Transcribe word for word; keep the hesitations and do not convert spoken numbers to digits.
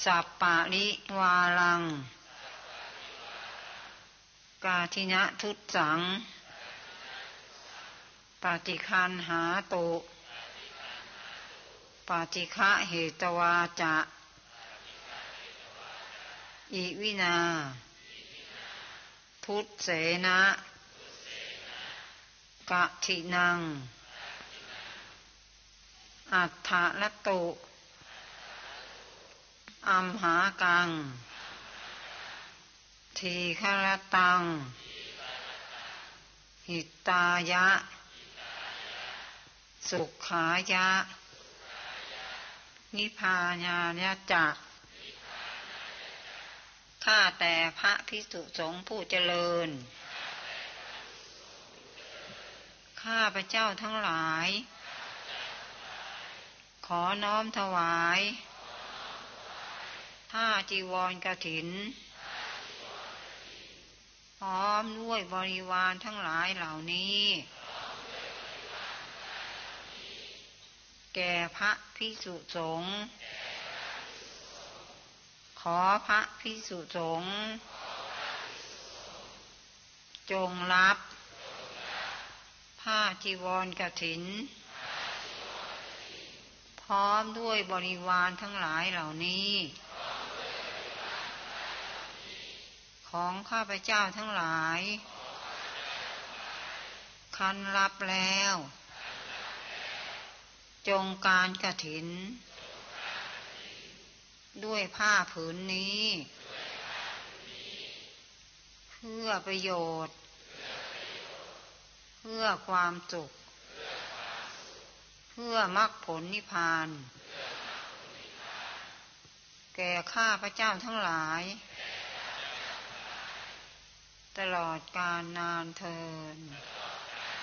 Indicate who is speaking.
Speaker 1: สัปปะริวารังกาทินะทุตสังปฏิคันหาตุปฏิฆะเหตวาจะอิวินาทุตเสนะกะทินังอัฏฐลัตตุอัมหากังทีฆรตังหิตายะสุขายะนิพพานายะจะข้าแต่พระภิกษุสงฆ์ผู้เจริญข้าพระเจ้าทั้งหลายขอน้อมถวายผ้าจีวรกฐินพร้อมด้วยบริวารทั้งหลายเหล่านี้แก่พระภิกษุสงฆ์ขอพระภิกษุสงฆ์จงรับผ้าจีวรกฐินพร้อมด้วยบริวารทั้งหลายเหล่านี้ของข้าพเจ้าทั้งหลายคันรับแล้วจงการกฐินด้วยผ้าผืนนี้เพื่อประโยชน์เพื่อความสุขเพื่อมรรคผลนิพพานแก่ข้าพเจ้าทั้งหลายตลอดกาลนานเทอญ